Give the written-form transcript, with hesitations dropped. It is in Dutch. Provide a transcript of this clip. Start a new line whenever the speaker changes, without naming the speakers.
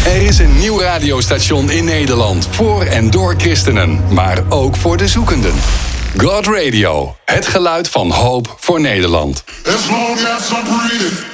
Er is een nieuw radiostation in Nederland voor en door christenen, maar ook voor de zoekenden. God Radio, het geluid van hoop voor Nederland.
As long as I'm breathing.